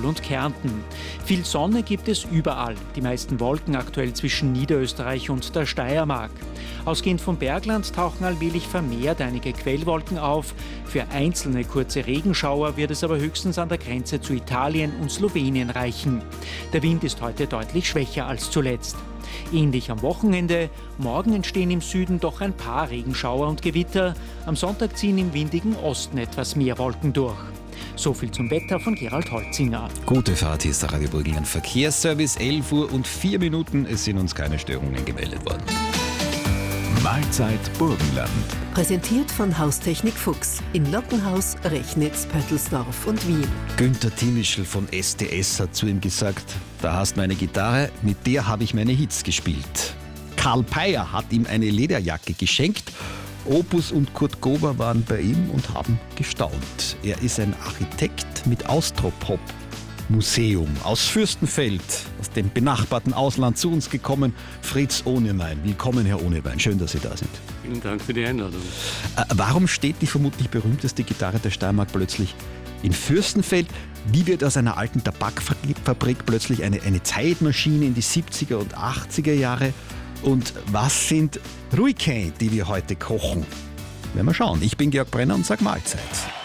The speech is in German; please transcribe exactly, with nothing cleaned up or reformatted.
Tirol und Kärnten. Viel Sonne gibt es überall. Die meisten Wolken aktuell zwischen Niederösterreich und der Steiermark. Ausgehend vom Bergland tauchen allmählich vermehrt einige Quellwolken auf. Für einzelne kurze Regenschauer wird es aber höchstens an der Grenze zu Italien und Slowenien reichen. Der Wind ist heute deutlich schwächer als zuletzt. Ähnlich am Wochenende. Morgen entstehen im Süden doch ein paar Regenschauer und Gewitter. Am Sonntag ziehen im windigen Osten etwas mehr Wolken durch. So viel zum Wetter von Gerald Holzinger. Gute Fahrt, hier ist der Radio Burgenland Verkehrsservice. elf Uhr und vier Minuten. Es sind uns keine Störungen gemeldet worden. Mahlzeit Burgenland. Präsentiert von Haustechnik Fuchs in Lockenhaus, Rechnitz, Pöttelsdorf und Wien. Günther Timischl von S T S hat zu ihm gesagt, da hast du meine Gitarre, mit der habe ich meine Hits gespielt. Karl Peyer hat ihm eine Lederjacke geschenkt. Opus und Kurt Gober waren bei ihm und haben gestaunt. Er ist ein Architekt mit Austropop Museum aus Fürstenfeld, aus dem benachbarten Ausland zu uns gekommen. Fritz Ohnemein. Willkommen, Herr Ohnemein. Schön, dass Sie da sind. Vielen Dank für die Einladung. Äh, warum steht die vermutlich berühmteste Gitarre der Steiermark plötzlich in Fürstenfeld? Wie wird aus einer alten Tabakfabrik plötzlich eine, eine Zeitmaschine in die siebziger und achtziger Jahre? Und was sind Ruiquin, die wir heute kochen? Werden wir schauen. Ich bin Georg Brenner und sage Mahlzeit.